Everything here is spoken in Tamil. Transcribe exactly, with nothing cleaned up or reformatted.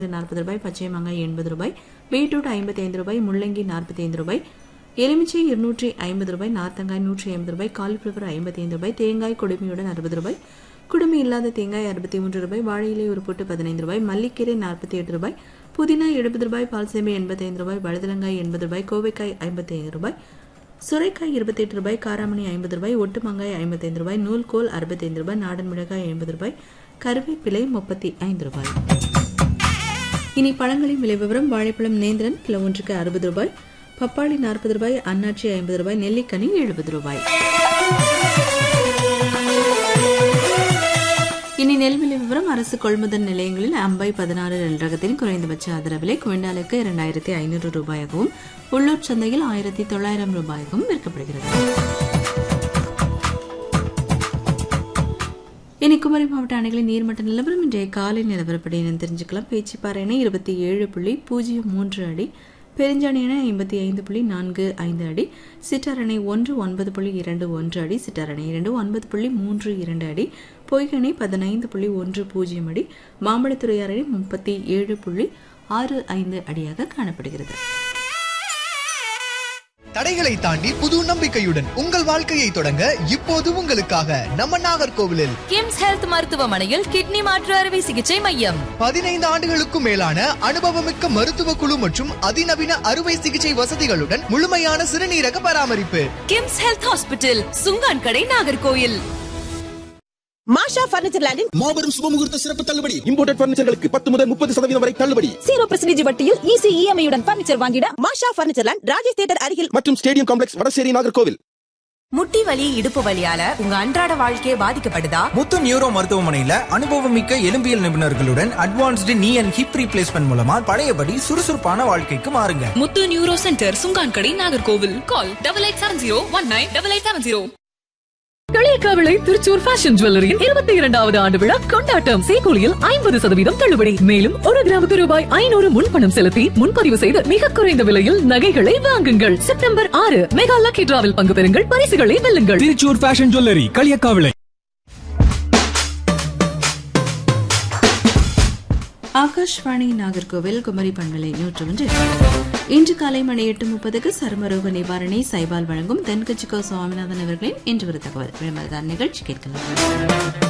நாற்பது ரூபாய், பச்சை மாங்காய் எண்பது ரூபாய், பீட்ரூட் ஐம்பத்தி ஐந்து ரூபாய், முள்ளங்கி நாற்பத்தி ஐந்து ரூபாய், எலுமிச்சை இருநூற்றி ஐம்பது ரூபாய், நார்த்தங்காய் நூற்றி ஐம்பது ரூபாய், காலிஃபிளவர் ஐம்பத்தி ஐந்து ரூபாய், தேங்காய் குடுமையுடன் அறுபது ரூபாய், குடுமி இல்லாத தேங்காய் அறுபத்தி மூன்று ரூபாய், வாழை இலை ஒரு பொட்டு பதினைந்து ரூபாய், மல்லிக்கீரை நாற்பத்தி எட்டு ரூபாய், புதினா எழுபது ரூபாய், பால்சேமை எண்பத்தி ஐந்து ரூபாய், வழுதலங்காய் எண்பது ரூபாய், கோவைக்காய் ஐம்பத்தி ஐந்து ரூபாய், சுரைக்காய் இருபத்தி எட்டு ரூபாய், காராமணி ஐம்பது ரூபாய், ஒட்டு மாங்காய் ஐம்பத்தி ஐந்து ரூபாய், நூல்கோல் அறுபத்தி ஐந்து ரூபாய், நாடன் மிளகாய் ஐம்பது ரூபாய், கருவேப்பிலை முப்பத்தி ஐந்து ரூபாய். இனி பழங்களின் விலை விவரம். வாழைப்பழம் நேந்திரன் கிலோ ஒன்றுக்கு அறுபது ரூபாய், பப்பாளி நாற்பது ரூபாய், அன்னாச்சி ஐம்பது ரூபாய், நெல்லிக்கனி எழுபது ரூபாய். இனி நெல் விலை விவரம். அரசு கொள்முதல் நிலையங்களில் அம்பை பதினாறு நெல் ரகத்தின் குறைந்தபட்ச ஆதரவு விலை குவிண்டாலுக்கு இரண்டாயிரத்தி ஐநூறு ரூபாயாகவும், உள்ளூர் சந்தையில் ஆயிரத்தி தொள்ளாயிரம் ரூபாயாகவும் விற்கப்படுகிறது. இனி குமரி மாவட்ட அணைகளின் நீர்மட்ட நிலவரம். இன்றைய காலை நிலவரப்படி என தெரிஞ்சுக்கலாம். பேச்சிப்பாறை அணை இருபத்தி ஏழு புள்ளி பூஜ்ஜியம் மூன்று அடி, பெருஞ்சாணி அணை ஐம்பத்தி ஐந்து புள்ளி நான்கு ஐந்து அடி, சிட்டார் அணை ஒன்று ஒன்பது புள்ளி இரண்டு ஒன்று அடி, சிட்டார் அணை இரண்டு ஒன்பது புள்ளி மூன்று இரண்டு அடி, பொய்கணை பதினைந்து புள்ளி ஒன்று பூஜ்ஜியம் அடி, மாம்பழத்துறையார் அணை முப்பத்தி ஏழு புள்ளி ஆறு ஐந்து அடியாக காணப்படுகிறது. தடைகளை தாண்டி புது நம்பிக்கையுடன் உங்கள் வாழ்க்கையை தொடங்க இப்போது உங்களுக்காக நம்ம நாகர்கோவிலில் கிம்ஸ் ஹெல்த் மருத்துவமனையில் கிட்னி மாற்று அறுவை சிகிச்சை மையம். பதினைந்து ஆண்டுகளுக்கும் மேலான அனுபவமிக்க மருத்துவ குழு மற்றும் அதிநவீன அறுவை சிகிச்சை வசதிகளுடன் முழுமையான சிறுநீரக பராமரிப்பு. கிம்ஸ் ஹெல்த் ஹாஸ்பிட்டல், சுங்கான் கடை, நாகர்கோவில். மாஷா பர்னிச்சர் லேண்டில் மாபெரும் சுபமுகூர்த்த சிறப்பு தள்ளுபடி. இம்போர்ட்டட் பர்னிச்சர்களுக்கு பத்து முதல் முப்பது சதவீதம் வரை தள்ளுபடி. ஜீரோ பர்சன்டேஜ் வட்டியில் ஈஸி இஎம்ஐ உடன் பர்னிச்சர் வாங்கிட மாஷா பர்னிச்சர் லேண்ட், ராஜேஷ் தியேட்டர் அருகில் மற்றும் ஸ்டேடியம் காம்ப்ளெக்ஸ், வடசேரி, நாகர்கோவில். முட்டி வலி, இடுப்பு வலியால உங்க அன்றாட வாழ்க்கையே பாதிக்கப்படுதா? முத்து நியூரோ மருத்துவமனையில அனுபவமிக்க எலும்பியல் நிபுணர்களுடன் அட்வான்ஸ்டு நீ அண்ட் ஹிப் ரீப்ளேஸ்மெண்ட் மூலமா பழையபடி சுறுசுறுப்பான வாழ்க்கைக்கு மாறுங்க. முத்து நியூரோ சென்டர், சுங்கான் கடை, Nagercoil. Call double eight seven zero one nine double eight seven zero. Kaliyakkavilai Thrissur fashion ஜுவல்லரியின் இருபத்தி இரண்டாவது ஆண்டு விழா கொண்டாட்டம். சேகூலியில் ஐம்பது சதவீதம் தள்ளுபடி. மேலும் ஒரு கிராமுக்கு ரூபாய் ஐநூறு முன்பணம் செலுத்தி முன்பதிவு செய்து மிக குறைந்த விலையில் நகைகளை வாங்குங்கள். செப்டம்பர் ஆறு மெகா லக்கி டிராவில் பங்கு பெறுங்கள், பரிசுகளை வெல்லுங்கள். Thrissur fashion jewellery, Kaliyakkavilai. ஆகாஷ்வாணி நாகர்கோவில் குமரி பண்பலை நூற்று ஒன்று. இன்று காலை மணி எட்டு முப்பதுக்கு சர்மரோக நிவாரணி சைபால் வழங்கும் தென்கட்சிக்கோ சுவாமிநாதன் அவர்களின் இன்று ஒரு தகவல் விளம்பரதார் நிகழ்ச்சி கேட்கலாம்.